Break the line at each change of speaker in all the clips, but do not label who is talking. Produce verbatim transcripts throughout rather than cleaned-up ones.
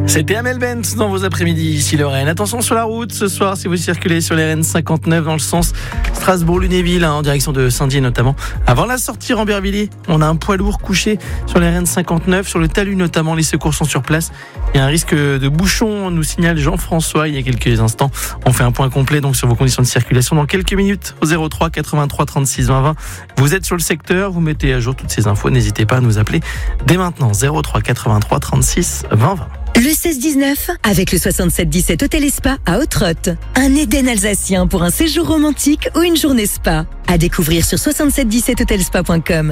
C'était Amel Bent dans vos après-midi ici Lorraine. Attention sur la route ce soir si vous circulez sur les R N cinquante-neuf dans le sens Strasbourg-Lunéville hein, en direction de Saint-Dié notamment. Avant la sortie Rambervillers, on a un poids lourd couché sur les R N cinquante-neuf, sur le talus notamment. Les secours sont sur place. Il y a un risque de bouchon, nous signale Jean-François il y a quelques instants. On fait un point complet donc sur vos conditions de circulation dans quelques minutes au zéro trois quatre-vingt-trois trente-six vingt vingt. Vous êtes sur le secteur, vous mettez à jour toutes ces infos. N'hésitez pas à nous appeler dès maintenant zéro trois quatre-vingt-trois trente-six vingt vingt.
Le seize dix-neuf, avec le soixante-sept dix-sept Hôtel et Spa à Hauts-de-Roth. Un Éden alsacien pour un séjour romantique ou une journée spa. À découvrir sur soixante-sept dix-sept hotelspa point com.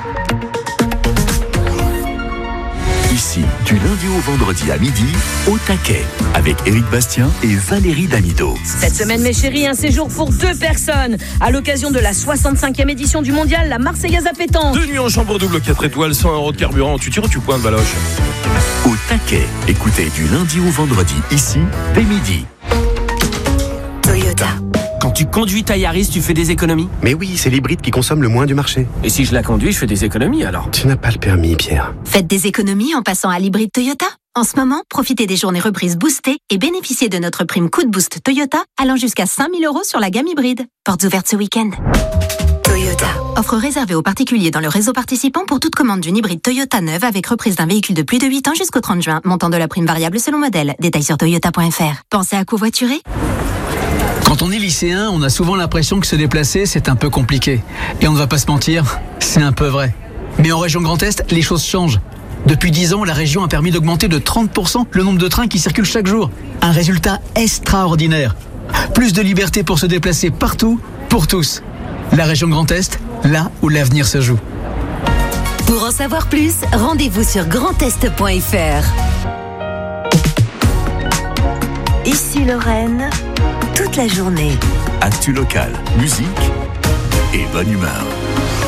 Ici, du lundi au vendredi à midi, au taquet, avec Éric Bastien et Valérie Damido.
Cette semaine, mes chéris, un séjour pour deux personnes. À l'occasion de la soixante-cinquième édition du mondial, la Marseillaise à pétanque.
Deux nuits en chambre double, quatre étoiles, cent euros de carburant. Tu tires ou tu pointes, Valoche?
Au taquet, écoutez du lundi au vendredi, ici, dès midi.
Toyota.
Quand tu conduis ta Yaris, tu fais des économies?
Mais oui, c'est l'hybride qui consomme le moins du marché.
Et si je la conduis, je fais des économies alors?
Tu n'as pas le permis, Pierre.
Faites des économies en passant à l'hybride Toyota. En ce moment, profitez des journées reprises boostées et bénéficiez de notre prime coup de boost Toyota allant jusqu'à cinq mille euros sur la gamme hybride. Portes ouvertes ce week-end.
Toyota.
Offre réservée aux particuliers dans le réseau participant pour toute commande d'une hybride Toyota neuve avec reprise d'un véhicule de plus de huit ans jusqu'au trente juin. Montant de la prime variable selon modèle. Détails sur toyota point f r. Pensez à covoiturer?
Quand on est lycéen, on a souvent l'impression que se déplacer, c'est un peu compliqué. Et on ne va pas se mentir, c'est un peu vrai. Mais en région Grand Est, les choses changent. Depuis dix ans, la région a permis d'augmenter de trente pour cent le nombre de trains qui circulent chaque jour. Un résultat extraordinaire. Plus de liberté pour se déplacer partout, pour tous. La région Grand Est, là où l'avenir se joue.
Pour en savoir plus, rendez-vous sur grand est point f r. Ici Lorraine, toute la journée.
Actu local, musique et bonne humeur.